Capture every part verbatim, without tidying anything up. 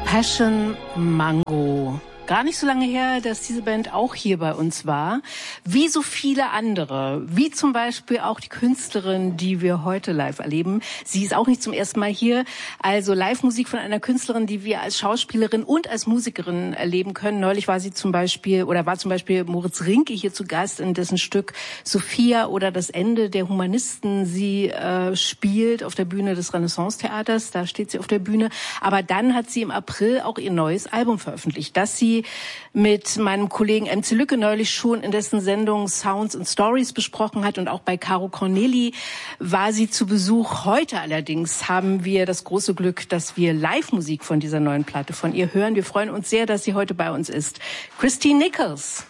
Passion Mango. Gar nicht so lange her, dass diese Band auch hier bei uns war. Wie so viele andere, wie zum Beispiel auch die Künstlerin, die wir heute live erleben. Sie ist auch nicht zum ersten Mal hier. Also Live-Musik von einer Künstlerin, die wir als Schauspielerin und als Musikerin erleben können. Neulich war sie zum Beispiel, oder war zum Beispiel Moritz Rinke hier zu Gast, in dessen Stück Sophia oder das Ende der Humanisten sie äh, spielt auf der Bühne des Renaissance-Theaters. Da steht sie auf der Bühne. Aber dann hat sie im April auch ihr neues Album veröffentlicht, das sie mit meinem Kollegen M C Lücke neulich schon in dessen Sendung Sounds and Stories besprochen hat. Und auch bei Caro Corneli war sie zu Besuch. Heute allerdings haben wir das große Glück, dass wir Live-Musik von dieser neuen Platte von ihr hören. Wir freuen uns sehr, dass sie heute bei uns ist. Christine Nichols.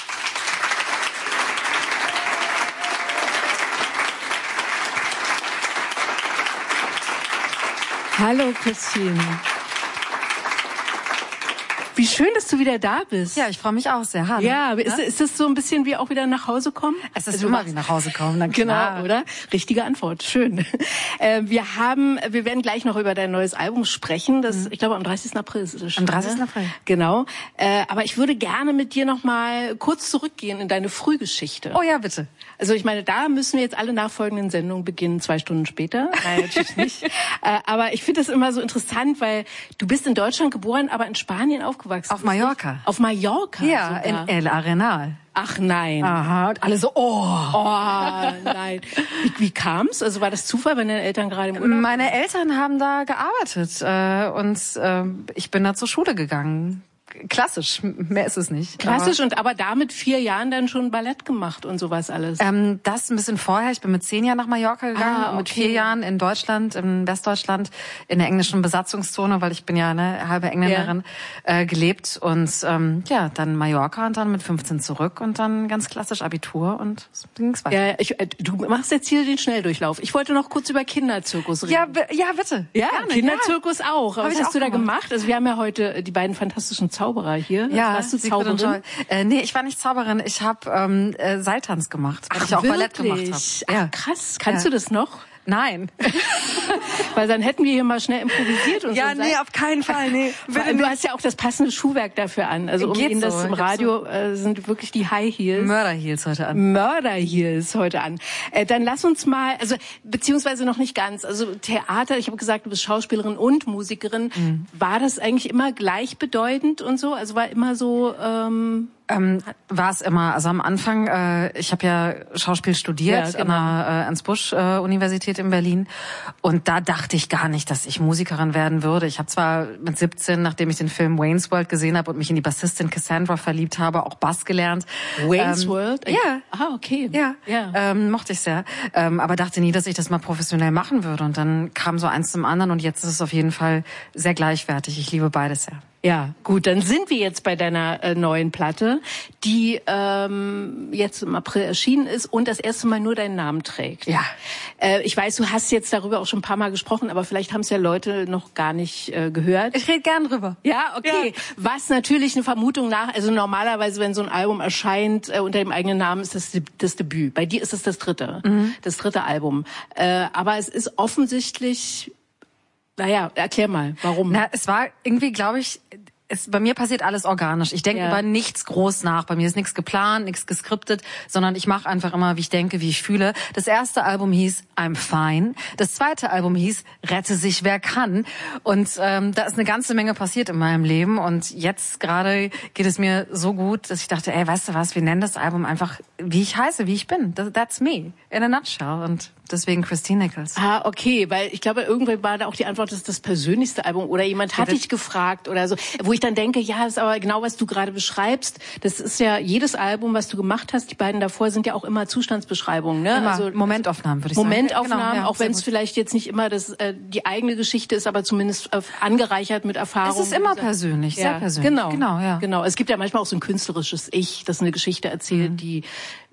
Hallo Christine. Wie schön, dass du wieder da bist. Ja, ich freue mich auch sehr. Hallo. Ja, ist, ist es so ein bisschen wie auch wieder nach Hause kommen? Es ist also immer wie nach Hause kommen, dann klar. Genau, oder? Richtige Antwort, schön. Äh, wir haben, wir werden gleich noch über dein neues Album sprechen. Das, mhm. ich glaube, am dreißigsten April ist es schon. Am dreißigsten April. Genau. Äh, aber ich würde gerne mit dir noch mal kurz zurückgehen in deine Frühgeschichte. Oh ja, bitte. Also ich meine, da müssen wir jetzt alle nachfolgenden Sendungen beginnen, zwei Stunden später. Nein, natürlich nicht. äh, aber ich finde das immer so interessant, weil du bist in Deutschland geboren, aber in Spanien aufgewachsen. Auf Mallorca. Auf Mallorca? Ja, sogar. In El Arenal. Ach nein. Aha, und alle so, oh. Oh, nein. Wie, wie kam's? Also war das Zufall, wenn deine Eltern gerade im Urlaub? Meine Eltern haben da gearbeitet äh, und äh, ich bin da zur Schule gegangen. Klassisch, mehr ist es nicht. Klassisch, aber, und aber da mit vier Jahren dann schon Ballett gemacht und sowas alles? Ähm, das ein bisschen vorher. Ich bin mit zehn Jahren nach Mallorca gegangen, ah, okay. mit vier Jahren in Deutschland, in Westdeutschland, in der englischen Besatzungszone, weil ich bin ja eine halbe Engländerin, ja. äh, gelebt. Und ähm, ja, dann Mallorca und dann mit fünfzehn zurück und dann ganz klassisch Abitur und so ging's weiter. Ja, ich, du machst jetzt hier den Schnelldurchlauf. Ich wollte noch kurz über Kinderzirkus reden. Ja, ja bitte. Ja, gerne, Kinderzirkus ja. auch. Was Hab hast auch du da gemacht. gemacht? Also wir haben ja heute die beiden fantastischen Zauberer hier. Ja, warst du Zauberin? Äh, nee, ich war nicht Zauberin. Ich habe ähm, äh, Seiltanz gemacht, weil Ach, ich auch wirklich? Ballett gemacht habe. Ja. Ach, krass. Kannst ja. du das noch? Nein. Weil dann hätten wir hier mal schnell improvisiert und ja, so. Ja, nee, auf keinen Fall. Nee. Weil du hast ja auch das passende Schuhwerk dafür an. Also um Ihnen das so. im Radio äh, sind wirklich die High Heels. Murder Heels heute an. Murder Heels heute an. Äh, dann lass uns mal, also beziehungsweise noch nicht ganz. Also Theater, ich habe gesagt, du bist Schauspielerin und Musikerin. Mhm. War das eigentlich immer gleichbedeutend und so? Also war immer so... Ähm Ähm, war es immer. Also am Anfang, äh, ich habe ja Schauspiel studiert ja, genau. an der äh, Ernst-Busch-Universität äh, in Berlin und da dachte ich gar nicht, dass ich Musikerin werden würde. Ich habe zwar mit siebzehn, nachdem ich den Film Wayne's World gesehen habe und mich in die Bassistin Cassandra verliebt habe, auch Bass gelernt. Wayne's ähm, World? Ja. Ah, okay. Ja, ja. Ähm, mochte ich sehr. Ähm, aber dachte nie, dass ich das mal professionell machen würde. Und dann kam so eins zum anderen und jetzt ist es auf jeden Fall sehr gleichwertig. Ich liebe beides sehr. Ja, gut, dann sind wir jetzt bei deiner äh, neuen Platte, die ähm, jetzt im April erschienen ist und das erste Mal nur deinen Namen trägt. Ja. Äh, ich weiß, du hast jetzt darüber auch schon ein paar Mal gesprochen, aber vielleicht haben es ja Leute noch gar nicht äh, gehört. Ich rede gern drüber. Ja, okay. Ja. Was natürlich eine Vermutung nach, also normalerweise, wenn so ein Album erscheint äh, unter dem eigenen Namen, ist das das Debüt. Bei dir ist es das dritte, mhm. das dritte Album. Äh, aber es ist offensichtlich... Naja, erklär mal, warum? Na, es war irgendwie, glaube ich, es, bei mir passiert alles organisch. Ich denke ja. über nichts groß nach. Bei mir ist nichts geplant, nichts geskriptet, sondern ich mache einfach immer, wie ich denke, wie ich fühle. Das erste Album hieß I'm Fine. Das zweite Album hieß Rette sich, wer kann. Und ähm, da ist eine ganze Menge passiert in meinem Leben. Und jetzt gerade geht es mir so gut, dass ich dachte, ey, weißt du was, wir nennen das Album einfach, wie ich heiße, wie ich bin. That's me, in a nutshell. Und deswegen Christine Nichols. Ah, okay, weil ich glaube, irgendwann war da auch die Antwort, das ist das persönlichste Album oder jemand hat ja, dich gefragt oder so, wo ich dann denke, ja, das ist aber genau, was du gerade beschreibst. Das ist ja jedes Album, was du gemacht hast, die beiden davor sind ja auch immer Zustandsbeschreibungen, ne? Immer also Momentaufnahmen, würde ich sagen. Momentaufnahmen, genau, ja, auch wenn es vielleicht jetzt nicht immer das äh, die eigene Geschichte ist, aber zumindest äh, angereichert mit Erfahrung. Es ist immer persönlich, ja, sehr persönlich. Genau, genau, ja. Genau. Es gibt ja manchmal auch so ein künstlerisches Ich, das eine Geschichte erzählt, mhm. die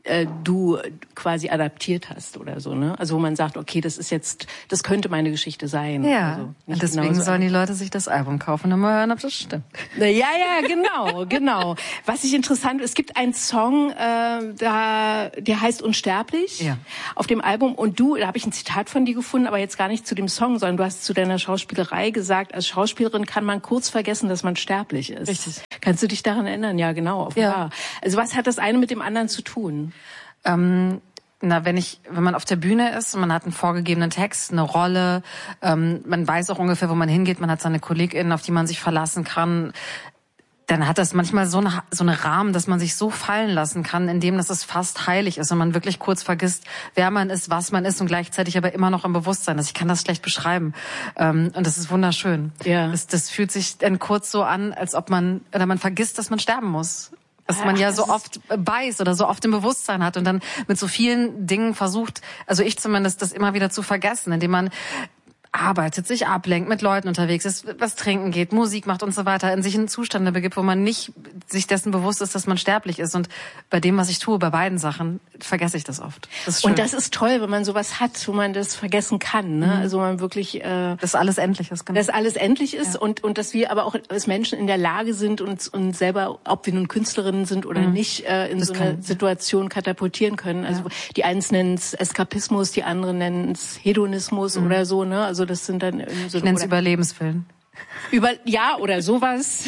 äh, du quasi adaptiert hast oder so, ne? Also wo man sagt, okay, das ist jetzt, das könnte meine Geschichte sein. Ja, also und deswegen sollen die Leute sich das Album kaufen und mal hören, ob das stimmt. Ja, ja, genau, genau. Was ich interessant, es gibt einen Song, äh, da, der heißt Unsterblich ja. auf dem Album und du, da habe ich ein Zitat von dir gefunden, aber jetzt gar nicht zu dem Song, sondern du hast zu deiner Schauspielerei gesagt, als Schauspielerin kann man kurz vergessen, dass man sterblich ist. Richtig. Kannst du dich daran erinnern? Ja, genau, offenbar. Ja. Also was hat das eine mit dem anderen zu tun? Ähm, na, wenn ich, wenn man auf der Bühne ist, man hat einen vorgegebenen Text, eine Rolle, ähm, man weiß auch ungefähr, wo man hingeht, man hat seine KollegInnen, auf die man sich verlassen kann, dann hat das manchmal so eine, so eine Rahmen, dass man sich so fallen lassen kann, indem das es fast heilig ist und man wirklich kurz vergisst, wer man ist, was man ist und gleichzeitig aber immer noch im Bewusstsein ist. Ich kann das schlecht beschreiben. Ähm, und das ist wunderschön. Ja. Das, das fühlt sich dann kurz so an, als ob man, oder man vergisst, dass man sterben muss. Was man ja so oft weiß oder so oft im Bewusstsein hat und dann mit so vielen Dingen versucht, also ich zumindest, das immer wieder zu vergessen, indem man arbeitet, sich ablenkt, mit Leuten unterwegs ist, was trinken geht, Musik macht und so weiter, in sich in Zustände begibt, wo man nicht sich dessen bewusst ist, dass man sterblich ist. Und bei dem, was ich tue, bei beiden Sachen, vergesse ich das oft. Das ist schön. Und das ist toll, wenn man sowas hat, wo man das vergessen kann, ne? Mhm. Also man wirklich, äh, dass alles endlich ist, genau. Dass alles endlich ist, ja. und und dass wir aber auch als Menschen in der Lage sind, uns und selber, ob wir nun Künstlerinnen sind oder mhm. nicht, äh, in das so eine Situation katapultieren können. Also ja. die einen nennen es Eskapismus, die anderen nennen es Hedonismus mhm. oder so, ne? Also das sind dann so, ich nenne es Überlebenswillen. Über, ja, oder sowas.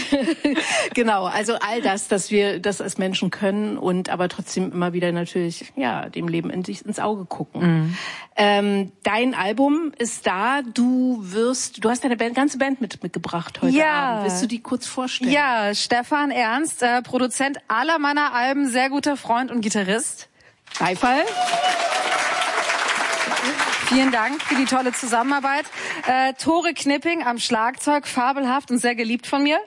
Genau, also all das, dass wir das als Menschen können und aber trotzdem immer wieder natürlich, ja, dem Leben in sich, ins Auge gucken. Mhm. Ähm, dein Album ist da, du wirst, du hast deine Band, ganze Band mit, mitgebracht heute ja. Abend. Willst du die kurz vorstellen? Ja, Stefan Ernst, äh, Produzent aller meiner Alben, sehr guter Freund und Gitarrist. Beifall. Vielen Dank für die tolle Zusammenarbeit. Äh, Tore Knipping am Schlagzeug, fabelhaft und sehr geliebt von mir.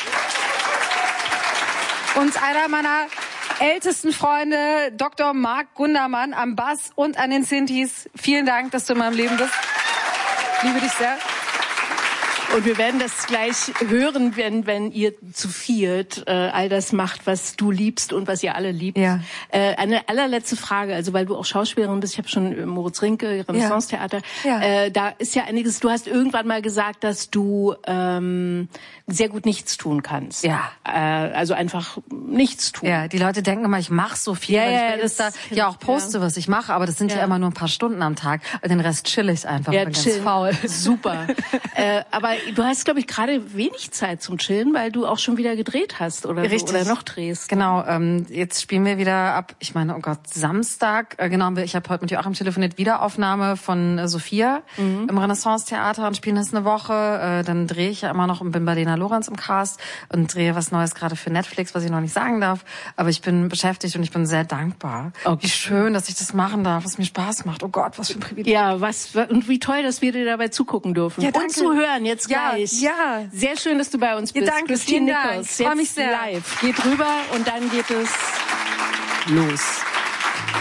Und einer meiner ältesten Freunde, Doktor Marc Gundermann am Bass und an den Synthes. Vielen Dank, dass du in meinem Leben bist. Liebe dich sehr. Und wir werden das gleich hören, wenn, wenn ihr zu viert äh, all das macht, was du liebst und was ihr alle liebt. Ja. Äh, eine allerletzte Frage, also weil du auch Schauspielerin bist, ich habe schon Moritz Rinke, Renaissance-Theater, ja. äh, da ist ja einiges, du hast irgendwann mal gesagt, dass du ähm, sehr gut nichts tun kannst. Ja. Äh, also einfach nichts tun. Ja, die Leute denken immer, ich mache so viel, ja, weil ja, ich das da ja auch poste, ja. was ich mache, aber das sind ja. ja immer nur ein paar Stunden am Tag. Den Rest chill ich einfach, ja, bin chill. ganz faul. Super. äh, aber du hast, glaube ich, gerade wenig Zeit zum Chillen, weil du auch schon wieder gedreht hast oder, so, oder noch drehst. Genau, ähm, jetzt spielen wir wieder ab, ich meine, oh Gott, Samstag, äh, genau, ich habe heute mit Joachim telefoniert, Wiederaufnahme von äh, Sophia mhm. im Renaissance-Theater und spielen das eine Woche. Äh, dann drehe ich ja immer noch und bin bei Lena Lorenz im Cast und drehe was Neues gerade für Netflix, was ich noch nicht sagen darf. Aber ich bin beschäftigt und ich bin sehr dankbar. Okay. Wie schön, dass ich das machen darf, was mir Spaß macht. Oh Gott, was für ein Privileg. Ja, was und wie toll, dass wir dir dabei zugucken dürfen. Ja, und zu hören jetzt gleich. Ja, ja. Sehr schön, dass du bei uns bist. Ja, danke, Christine vielen Dank. Nichols. Ich freue mich sehr. Live. Geht rüber und dann geht es los.